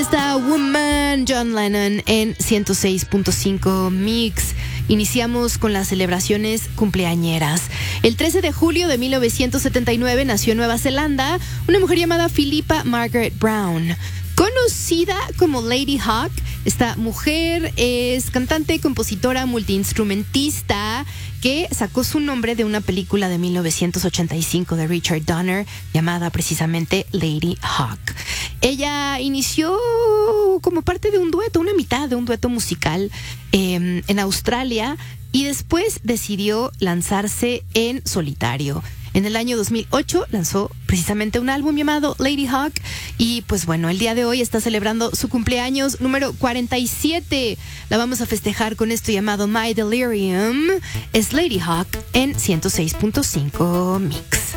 esta Woman, John Lennon en 106.5 Mix. Iniciamos con las celebraciones cumpleañeras. El 13 de julio de 1979 nació en Nueva Zelanda una mujer llamada Philippa Margaret Brown, conocida como Lady Hawk. Esta mujer es cantante, compositora, multiinstrumentista que sacó su nombre de una película de 1985 de Richard Donner llamada precisamente Lady Hawk. Ella inició como parte de un dueto, una mitad de un dueto musical en Australia, y después decidió lanzarse en solitario. En el año 2008 lanzó precisamente un álbum llamado Lady Hawk, y pues bueno, el día de hoy está celebrando su cumpleaños número 47. La vamos a festejar con esto llamado My Delirium. Es Lady Hawk en 106.5 Mix.